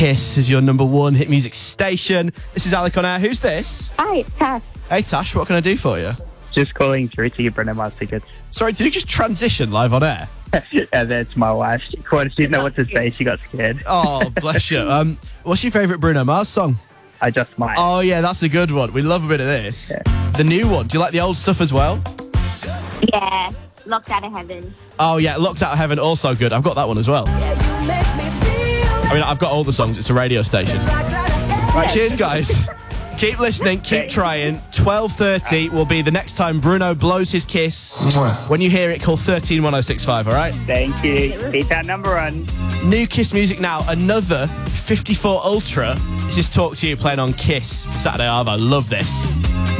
Kiss is your number one hit music station. This is Alec on Air. Who's this? Hi, it's Tash. Hey, Tash, what can I do for you? Just calling through to get Bruno Mars tickets. Sorry, did you just transition live on air? And that's my wife. She didn't know what to say. She got scared. Oh, bless you. What's your favourite Bruno Mars song? I Just Might. Oh, yeah, that's a good one. We love a bit of this. Yeah. The new one. Do you like the old stuff as well? Yeah, Locked Out of Heaven. Oh, yeah, Locked Out of Heaven, also good. I've got that one as well. I mean, I've got all the songs. It's a radio station. Right, cheers, guys. Keep listening, keep trying. 12:30 will be the next time Bruno blows his kiss. When you hear it, call 131065, all right? Thank you. Keep that number on. New Kiss music now. Another 54 Ultra. This is Talk to You playing on Kiss. Saturday Arvo. Love this.